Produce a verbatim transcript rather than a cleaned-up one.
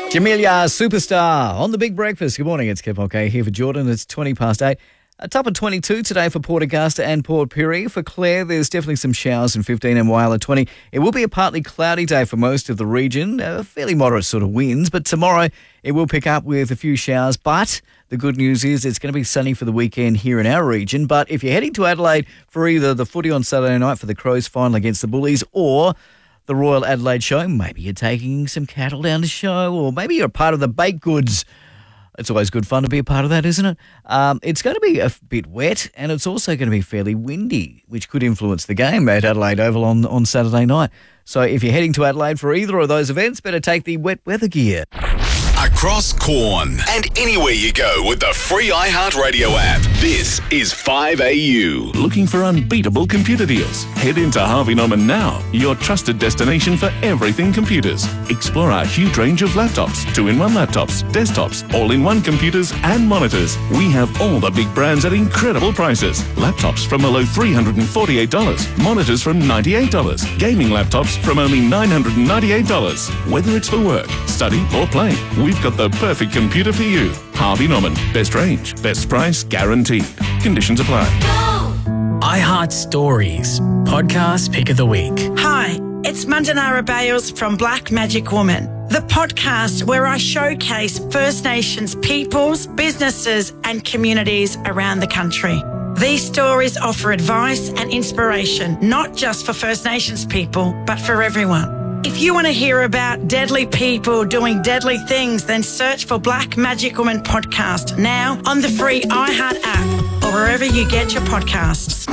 Jamelia Superstar on the Big Breakfast. Good morning, it's Kev Okay here for Jordan. It's twenty past eight. A top of twenty-two today for Port Augusta and Port Pirie. For Clare, there's definitely some showers in fifteen and Whyalla twenty. It will be a partly cloudy day for most of the region, uh, fairly moderate sort of winds, but tomorrow it will pick up with a few showers. But the good news is it's going to be sunny for the weekend here in our region. But if you're heading to Adelaide for either the footy on Saturday night for the Crows final against the Bullies or the Royal Adelaide Show, maybe you're taking some cattle down to show, or maybe you're a part of the baked goods. It's always good fun to be a part of that, isn't it? Um, it's going to be a bit wet, and it's also going to be fairly windy, which could influence the game at Adelaide Oval on, on Saturday night. So if you're heading to Adelaide for either of those events, better take the wet weather gear. Across Corn and anywhere you go with the free iHeartRadio app. This is five A U. Looking for unbeatable computer deals? Head into Harvey Norman now, your trusted destination for everything computers. Explore our huge range of laptops, two-in-one laptops, desktops, all-in-one computers and monitors. We have all the big brands at incredible prices. Laptops from a low three hundred forty-eight dollars, monitors from ninety-eight dollars, gaming laptops from only nine hundred ninety-eight dollars. Whether it's for work, study or play, we've got the perfect computer for you. Harvey Norman. Best range, best price, guaranteed. Conditions apply. iHeart Stories, podcast pick of the week. Hi, it's Mandanara Bales from Black Magic Woman, the podcast where I showcase First Nations peoples, businesses and communities around the country. These stories offer advice and inspiration, not just for First Nations people, but for everyone. If you want to hear about deadly people doing deadly things, then search for Black Magic Woman Podcast now on the free iHeart app or wherever you get your podcasts.